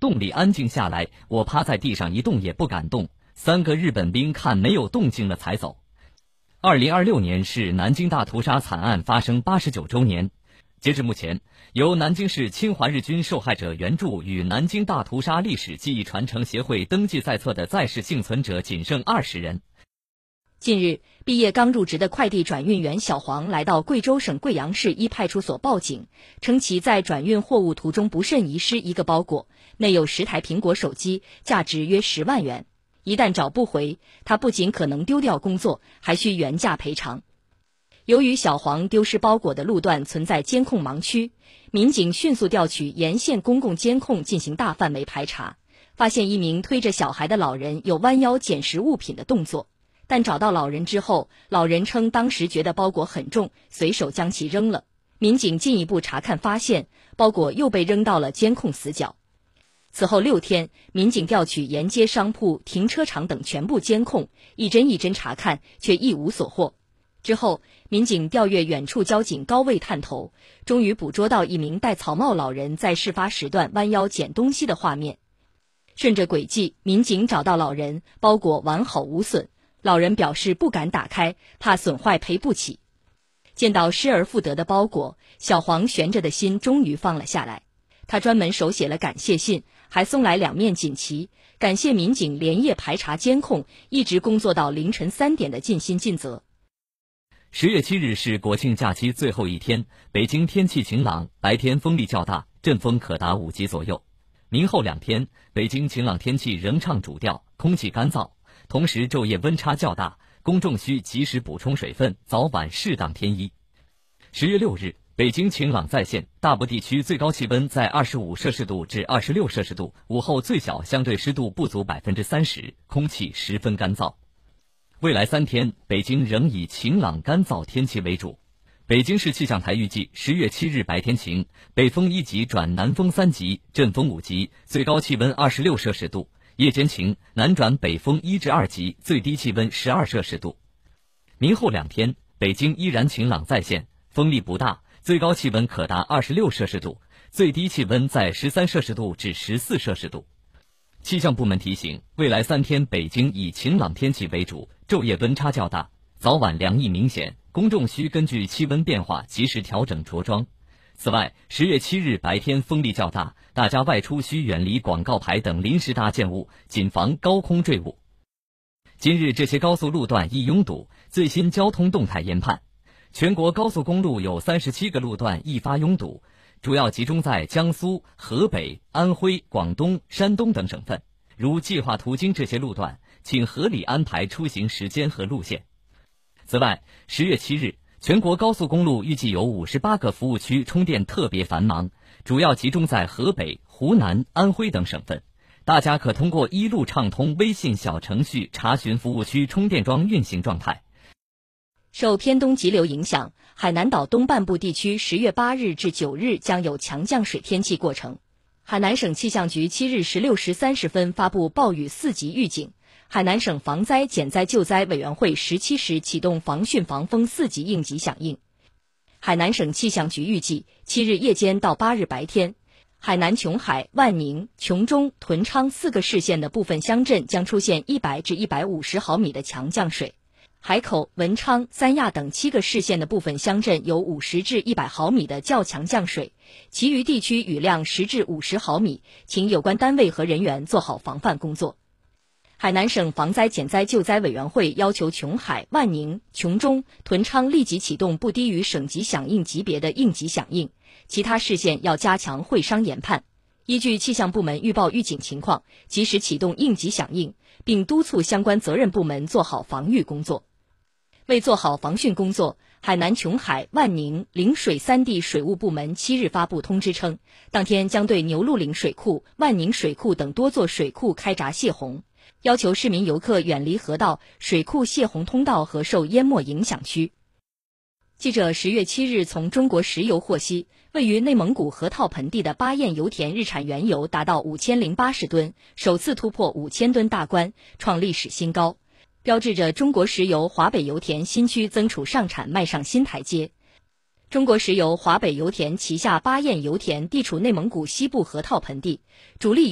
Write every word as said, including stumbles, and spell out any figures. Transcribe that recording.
洞里安静下来，我趴在地上一动也不敢动。三个日本兵看没有动静了才走。二零二六年是南京大屠杀惨案发生八十九周年。截至目前，由南京市侵华日军受害者援助与南京大屠杀历史记忆传承协会登记在册的在世幸存者仅剩二十人。 近日，毕业刚入职的快递转运员小黄来到贵州省贵阳市一派出所报警，称其在转运货物途中不慎遗失一个包裹，内有十台苹果手机，价值约十万元。一旦找不回，他不仅可能丢掉工作，还需原价赔偿。由于小黄丢失包裹的路段存在监控盲区，民警迅速调取沿线公共监控进行大范围排查，发现一名推着小孩的老人有弯腰捡拾物品的动作。但找到老人之后，老人称当时觉得包裹很重，随手将其扔了。民警进一步查看发现，包裹又被扔到了监控死角。此后六天，民警调取沿街商铺、停车场等全部监控，一帧一帧查看，却一无所获。之后，民警调阅远处交警高位探头，终于捕捉到一名戴草帽老人在事发时段弯腰捡东西的画面。顺着轨迹，民警找到老人，包裹完好无损。老人表示不敢打开，怕损坏赔不起。见到失而复得的包裹，小黄悬着的心终于放了下来。他专门手写了感谢信，还送来两面锦旗，感谢民警连夜排查监控，一直工作到凌晨三点的尽心尽责。 十月七日是国庆假期最后一天，北京天气晴朗，白天风力较大，阵风可达五级左右。明后两天，北京晴朗天气仍唱主调，空气干燥。同时昼夜温差较大，公众需及时补充水分，早晚适当添衣。十月六日，北京晴朗再现，大部地区最高气温在二十五摄氏度至二十六摄氏度，午后最小相对湿度不足百分之三十，空气十分干燥。未来三天，北京仍以晴朗干燥天气为主。北京市气象台预计，十月七日白天晴，北风一级转南风三级，阵风五级，最高气温二十六摄氏度。夜间晴，南转北风一至二级，最低气温十二摄氏度。明后两天，北京依然晴朗再现，风力不大，最高气温可达二十六摄氏度，最低气温在十三摄氏度至十四摄氏度。气象部门提醒，未来三天北京以晴朗天气为主，昼夜温差较大，早晚凉意明显，公众需根据气温变化及时调整着装。此外，十月七日白天风力较大，大家外出需远离广告牌等临时搭建物，谨防高空坠物。今日这些高速路段易拥堵，最新交通动态研判。全国高速公路有三十七个路段易发拥堵，主要集中在江苏、河北、安徽、广东、山东等省份。如计划途经这些路段，请合理安排出行时间和路线。此外，十月七日，全国高速公路预计有五十八个服务区充电特别繁忙，主要集中在河北、湖南、安徽等省份。大家可通过一路畅通微信小程序查询服务区充电桩运行状态。 受偏东急流影响，海南岛东半部地区十月八日至九日将有强降水天气过程。海南省气象局七日十六时三十分发布暴雨四级预警。海南省防灾减灾救灾委员会十七时启动防汛防风四级应急响应。海南省气象局预计，七日夜间到八日白天，海南琼海、万宁、琼中、屯昌四个市县的部分乡镇将出现一百至一百五十毫米的强降水。海口、文昌、三亚等七个市县的部分乡镇有五十至一百毫米的较强降水，其余地区雨量十至五十毫米，请有关单位和人员做好防范工作。海南省防灾减灾救灾委员会要求琼海、万宁、琼中、屯昌立即启动不低于省级响应级别的应急响应，其他市县要加强会商研判，依据气象部门预报预警情况，及时启动应急响应，并督促相关责任部门做好防御工作。为做好防汛工作，海南琼海、万宁、陵水三地水务部门七日发布通知称，当天将对牛鹿岭水库、万宁水库等多座水库开闸泄洪，要求市民游客远离河道、水库泄洪通道和受淹没影响区。记者十月七日从中国石油获悉，位于内蒙古河套盆地的巴彦油田日产原油达到五千零八十吨，首次突破五千吨大关，创历史新高，标志着中国石油华北油田新区增储上产迈上新台阶。中国石油华北油田旗下巴彦油田地处内蒙古西部河套盆地，主力